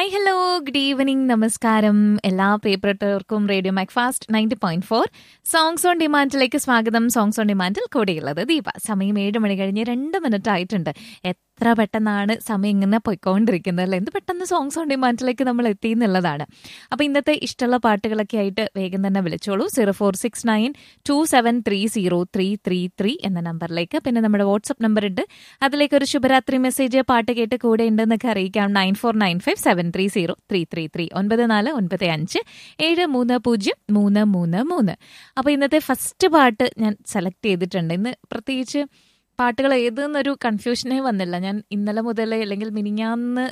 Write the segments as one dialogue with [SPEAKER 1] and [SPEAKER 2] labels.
[SPEAKER 1] Hi hello good evening നമസ്കാരം എല്ലാ പ്രിയപ്പെട്ടവർക്കും റേഡിയോ മാക്ഫാസ്റ്റ് 90.4 സോങ്സ് ഓൺ ഡിമാൻഡിലേക്ക് സ്വാഗതം. സോങ്സ് ഓൺ ഡിമാൻഡിൽ കൂടെയുള്ളത് ദീപ. സമയം 7 മണി കഴിഞ്ഞ് 2 മിനിറ്റ് ആയിട്ടുണ്ട്. എത്ര പെട്ടെന്നാണ് സമയം ഇങ്ങനെ പോയിക്കൊണ്ടിരിക്കുന്നത് അല്ലേ? എന്ത് പെട്ടെന്ന് സോങ്സ് ഓൺ ഡിമാൻഡിലേക്ക് നമ്മൾ എത്തി എന്നുള്ളതാണ്. അപ്പോൾ ഇന്നത്തെ ഇഷ്ടമുള്ള പാട്ടുകളൊക്കെ ആയിട്ട് വേഗം തന്നെ വിളിച്ചോളൂ 046927303333 എന്ന നമ്പറിലേക്ക്. പിന്നെ നമ്മുടെ വാട്സ്ആപ്പ് നമ്പർ ഉണ്ട്, അതിലേക്ക് ഒരു ശുഭരാത്രി മെസ്സേജ് പാട്ട് കേട്ട് കൂടെ ഉണ്ടെന്നൊക്കെ അറിയിക്കാം. 9495730333 9495730333. അപ്പോൾ ഇന്നത്തെ ഫസ്റ്റ് പാട്ട് ഞാൻ സെലക്ട് ചെയ്തിട്ടുണ്ട്. ഇന്ന് പ്രത്യേകിച്ച് പാട്ടുകൾ ഏതെന്നൊരു കൺഫ്യൂഷനേ വന്നില്ല. ഞാൻ ഇന്നലെ മുതൽ അല്ലെങ്കിൽ മിനിഞ്ഞാന്ന്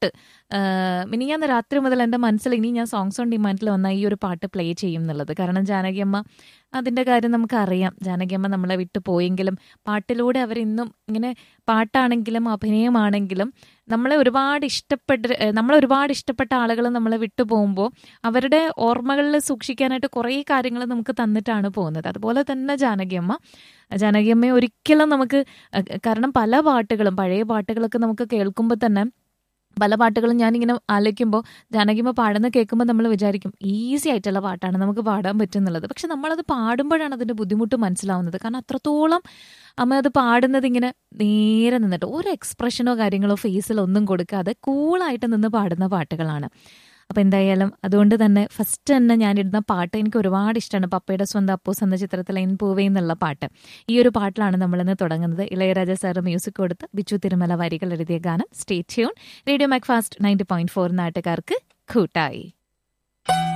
[SPEAKER 1] രാത്രി മുതൽ എൻ്റെ മനസ്സിൽ ഇനി ഞാൻ സോങ്സ് ഓൺ ഡിമാൻഡിൽ വന്ന ഈ ഒരു പാട്ട് പ്ലേ ചെയ്യും എന്നുള്ളത്. കാരണം ജാനകിയമ്മ, അതിൻ്റെ കാര്യം നമുക്കറിയാം. ജാനകിയമ്മ നമ്മളെ വിട്ടു പോയെങ്കിലും പാട്ടിലൂടെ അവരിന്നും ഇങ്ങനെ പാട്ടാണെങ്കിലും അഭിനയമാണെങ്കിലും നമ്മളെ ഒരുപാട് ഇഷ്ടപ്പെട്ട ആളുകൾ നമ്മളെ വിട്ടു പോകുമ്പോൾ അവരുടെ ഓർമ്മകളിൽ സൂക്ഷിക്കാനായിട്ട് കുറേ കാര്യങ്ങൾ നമുക്ക് തന്നിട്ടാണ് പോകുന്നത്. അതുപോലെ തന്നെ ജാനകിയമ്മയെ ഒരിക്കലും നമുക്ക്, കാരണം പല പാട്ടുകളും പഴയ പാട്ടുകളൊക്കെ നമുക്ക് കേൾക്കുമ്പോൾ തന്നെ പല പാട്ടുകളും ഞാനിങ്ങനെ ആലോചിക്കുമ്പോൾ ജാനകിയമ്മ പാടുന്ന കേൾക്കുമ്പോൾ നമ്മൾ വിചാരിക്കും ഈസി ആയിട്ടുള്ള പാട്ടാണ്, നമുക്ക് പാടാൻ പറ്റുന്നുള്ളത്. പക്ഷെ നമ്മളത് പാടുമ്പോഴാണ് അതിൻ്റെ ബുദ്ധിമുട്ട് മനസ്സിലാവുന്നത്. കാരണം അത്രത്തോളം അമ്മ അത് പാടുന്നത് ഇങ്ങനെ നേരെ നിന്നിട്ട് ഒരു എക്സ്പ്രഷനോ കാര്യങ്ങളോ ഫേസിലോ ഒന്നും കൊടുക്കാതെ കൂളായിട്ട് നിന്ന് പാടുന്ന പാട്ടുകളാണ്. അപ്പോൾ എന്തായാലും അതുകൊണ്ട് തന്നെ ഫസ്റ്റ് തന്നെ ഞാനിടുന്ന പാട്ട് എനിക്ക് ഒരുപാട് ഇഷ്ടമാണ്. പപ്പയുടെ സ്വന്തം അപ്പൂസ് എന്ന ചിത്രത്തിലെ എൻ പൂവേ എന്നുള്ള പാട്ട്. ഈ ഒരു പാട്ടിലാണ് നമ്മളിന്ന് തുടങ്ങുന്നത്. ഇളയരാജ സാറ് മ്യൂസിക് കൊടുത്ത് ബിച്ചു തിരുമല വരികൾ എഴുതിയ ഗാനം. Stay tune. റേഡിയോ മാക്ഫാസ്റ്റ് 90.4 നാട്ടുകാർക്ക് കൂട്ടായി.